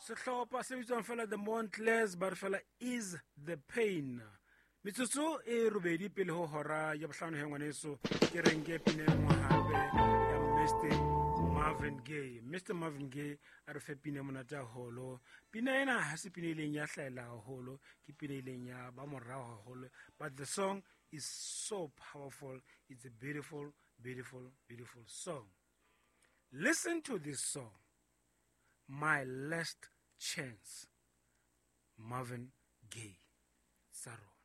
Sehlopha se bitswang fela the Montclairs ba re fela is the pain. Metsotso e robedi pele ho hora ya bohlano he ngwaneso ke reng ke pina e nngwe hape ya Mr. Marvin Gaye. Mr. Marvin Gaye a re fe pina monate haholo. Pina ena ha se pina ileng ya hlaela haholo, ke pina ileng ya ba morao haholo, but the song is so powerful. It's a beautiful, beautiful, beautiful song. Listen to this song, My Last Chance, Marvin Gaye. Saro.